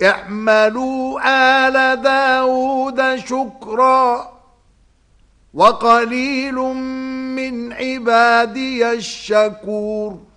اعملوا آل داود شكرا وقليل من عبادي الشكور